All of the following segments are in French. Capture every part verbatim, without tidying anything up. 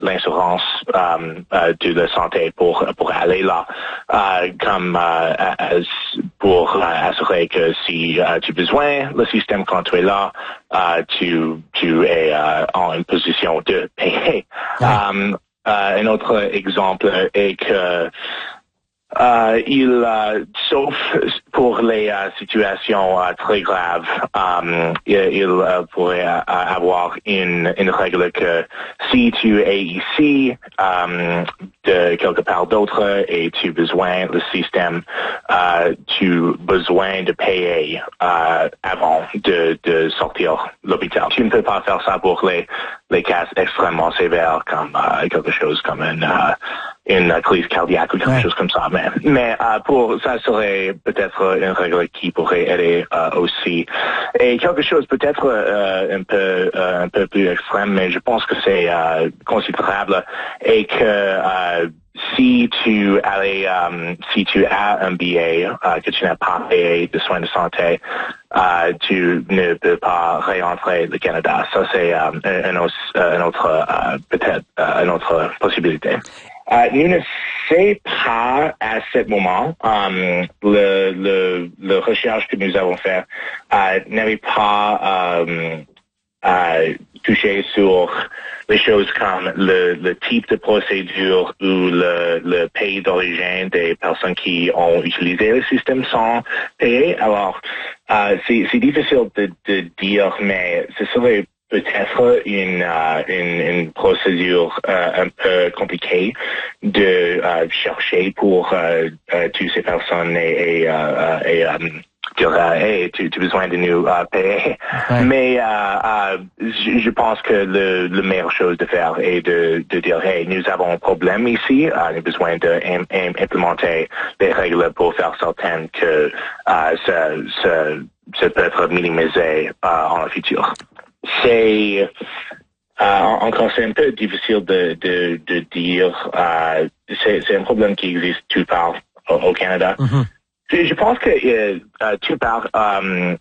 l'insurance euh, euh, de la santé pour pour aller là, euh, comme euh, euh, pour euh, assurer que si euh, tu as besoin le système quand tu es là, euh, tu tu es euh, en une position de payer. Ouais. Um, euh, un autre exemple est que Euh, il, euh, sauf pour les euh, situations euh, très graves, um, il, il euh, pourrait euh, avoir une, une règle que si tu es ici um, de quelque part d'autre et tu as besoin le système, euh, tu as besoin de payer euh, avant de, de sortir l'hôpital. Tu ne peux pas faire ça pour les, les cas extrêmement sévères comme euh, quelque chose comme une euh, une crise cardiaque ou quelque ouais. chose comme ça. Mais, mais euh, pour ça serait peut-être une règle qui pourrait aider euh, aussi. Et quelque chose peut-être euh, un peu euh, un peu plus extrême, mais je pense que c'est euh, considérable, et que euh, si tu allais, um, si tu as un billet euh, que tu n'as pas payé de soins de santé, euh, tu ne peux pas réentrer le Canada. Ça c'est um, un, un, un autre euh, peut-être euh, une autre possibilité. Euh, nous ne savons pas à ce moment, um, le, le, le recherche que nous avons fait euh, n'avait pas um, euh, touché sur les choses comme le, le type de procédure ou le, le pays d'origine des personnes qui ont utilisé le système sans payer. Alors, euh, c'est, c'est difficile de, de dire, mais ce serait peut-être une, uh, une, une procédure uh, un peu compliquée de uh, chercher pour uh, uh, toutes ces personnes et, et, uh, et um, dire hey, tu, tu as besoin de nous uh, payer. Ouais. Mais uh, uh, je, je pense que le, le meilleure chose de faire est de, de dire hey, nous avons un problème ici, uh, nous avons besoin d'implémenter des règles pour faire certain que uh, ça, ça, ça peut être minimisé uh, en le futur. C'est euh, encore c'est un peu difficile de de, de dire. Euh, c'est, c'est un problème qui existe tout part au, au Canada. Mm-hmm. Je, je pense que euh, tout part um,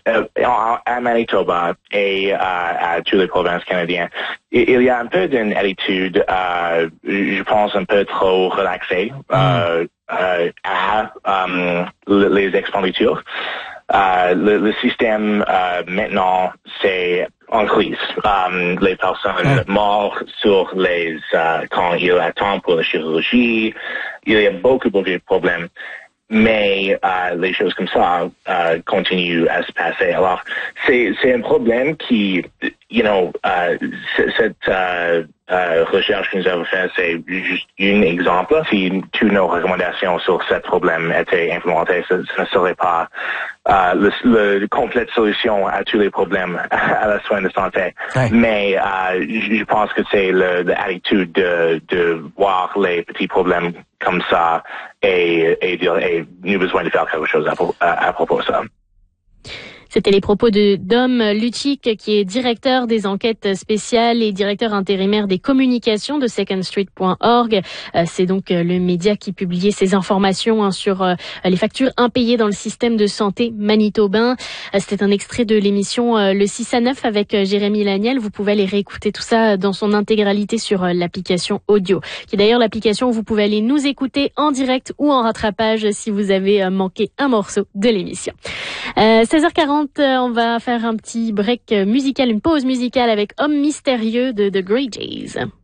à Manitoba et euh, à toutes les provinces canadiennes, il, il y a un peu d'une attitude, euh, je pense un peu trop relaxée mm. euh, euh, à um, les expenditures. Euh, le, le système euh, maintenant c'est en crise. Um, les personnes ouais. mortes sur les uh, quand ils attendent pour la chirurgie, il y a beaucoup beaucoup de problèmes. Mais euh, les choses comme ça euh, continuent à se passer. Alors c'est c'est un problème qui, you know, euh, cette euh, euh, recherche que nous avons faite, c'est juste un exemple. Si toutes nos recommandations sur ce problème étaient implémentées, ce, ce ne serait pas euh, le, le complète solution à tous les problèmes à la soin de santé. Ouais. Mais euh, je, je pense que c'est le, l'attitude de, de voir les petits problèmes comme ça et, et dire hey, nous avons besoin de faire quelque chose à, à, à propos de ça. C'était les propos de Dom Lucic, qui est directeur des enquêtes spéciales et directeur intérimaire des communications de second street point org. C'est donc le média qui publiait ces informations sur les factures impayées dans le système de santé manitobain. C'était un extrait de l'émission Le six à neuf avec Jérémy Laniel. Vous pouvez aller réécouter tout ça dans son intégralité sur l'application audio, qui est d'ailleurs l'application où vous pouvez aller nous écouter en direct ou en rattrapage si vous avez manqué un morceau de l'émission. Euh, seize heures quarante, on va faire un petit break musical, une pause musicale avec Homme mystérieux de The Grey Jays.